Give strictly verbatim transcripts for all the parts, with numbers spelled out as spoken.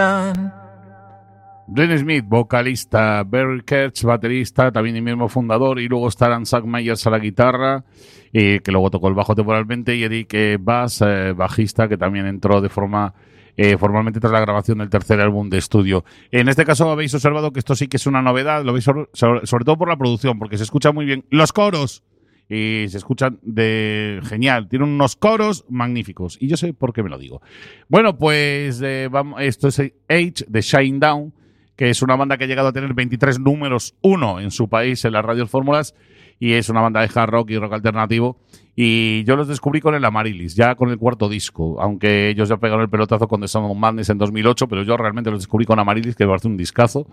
Glenn Smith, vocalista, Barry Kurtz, baterista, también el mismo fundador, y luego estarán Zach Myers a la guitarra, eh, que luego tocó el bajo temporalmente, y Eric eh, Bass, eh, bajista, que también entró de forma eh, formalmente tras la grabación del tercer álbum de estudio. En este caso habéis observado que esto sí que es una novedad, lo veis sobre, sobre, sobre todo por la producción, porque se escucha muy bien los coros. Y se escuchan de genial. Tienen unos coros magníficos. Y yo sé por qué me lo digo. Bueno, pues eh, vamos, esto es Age de Shinedown, que es una banda que ha llegado a tener veintitrés números uno en su país en las radios fórmulas. Y es una banda de hard rock y rock alternativo. Y yo los descubrí con el Amaryllis, ya con el cuarto disco. Aunque ellos ya pegaron el pelotazo con The Sound of Madness en dos mil ocho, pero yo realmente los descubrí con Amaryllis, que me parece un discazo.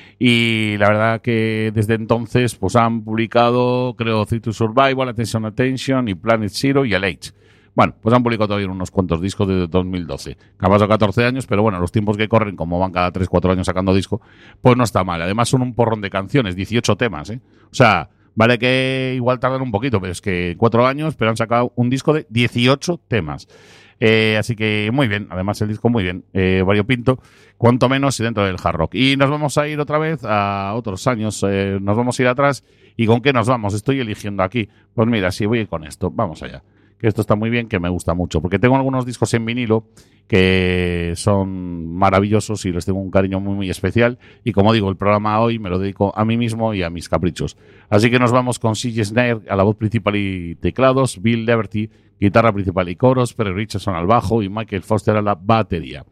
Y la verdad que desde entonces pues han publicado, creo, Three to Survival, Attention Attention y Planet Zero y el Age. Bueno, pues han publicado todavía unos cuantos discos desde dos mil doce. Han pasado catorce años, pero bueno, los tiempos que corren, como van cada tres cuatro años sacando disco, pues no está mal. Además son un porrón de canciones, dieciocho temas, ¿eh? O sea, vale que igual tardan un poquito, pero es que cuatro años, pero han sacado un disco de dieciocho temas. Eh, así que muy bien, además el disco muy bien, eh, variopinto, cuanto menos dentro del hard rock. Y nos vamos a ir otra vez a otros años, eh, nos vamos a ir atrás. ¿Y con qué nos vamos? Estoy eligiendo aquí. Pues mira, si voy con esto, vamos allá. Que esto está muy bien, que me gusta mucho, porque tengo algunos discos en vinilo que son maravillosos y les tengo un cariño muy, muy especial. Y como digo, el programa hoy me lo dedico a mí mismo y a mis caprichos. Así que nos vamos con C J Snare a la voz principal y teclados, Bill Leverty, guitarra principal y coros, Perry Richardson al bajo y Michael Foster a la batería.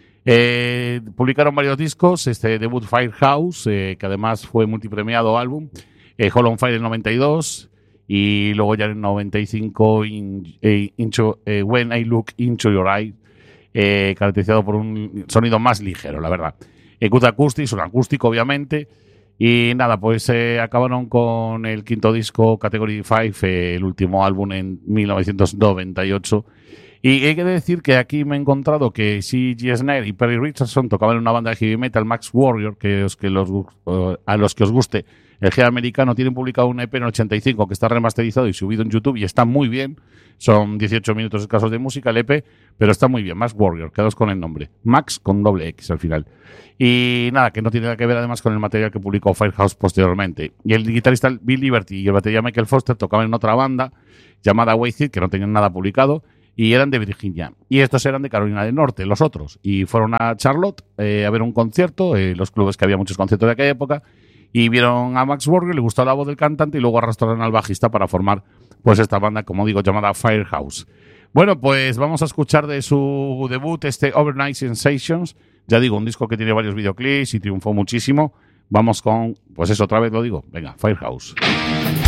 Eh, publicaron varios discos, este debut Firehouse, eh, que además fue multipremiado álbum, eh, Hall on Fire en noventa y dos, y luego ya en noventa y cinco in, eh, into, eh, When I Look Into Your Eye, eh, caracterizado por un sonido más ligero, la verdad. Eh, Good Acoustics, un acústico obviamente. Y nada, pues eh, acabaron con el quinto disco, Category cinco, eh, el último álbum en mil novecientos noventa y ocho. Y hay que decir que aquí me he encontrado que C J Snare y Perry Richardson tocaban en una banda de heavy metal, Max Warrior, que, os, que los, uh, a los que os guste el heavy americano, tienen publicado un E P en ochenta y cinco que está remasterizado y subido en YouTube y está muy bien. Son dieciocho minutos escasos de música el E P, pero está muy bien. Max Warrior, quedaos con el nombre. Max con doble X al final. Y nada, que no tiene nada que ver además con el material que publicó Firehouse posteriormente. Y el guitarrista Bill Liberty y el batería Michael Foster tocaban en otra banda llamada Wasted, que no tenían nada publicado, y eran de Virginia. Y estos eran de Carolina del Norte, los otros. Y fueron a Charlotte eh, a ver un concierto, eh, los clubes que había muchos conciertos de aquella época, y vieron a Max Warrior, le gustó la voz del cantante y luego arrastraron al bajista para formar pues esta banda, como digo, llamada Firehouse. Bueno, pues vamos a escuchar de su debut este Overnight Sensations. Ya digo, un disco que tiene varios videoclips y triunfó muchísimo. Vamos con, pues eso, otra vez lo digo. Venga, Firehouse.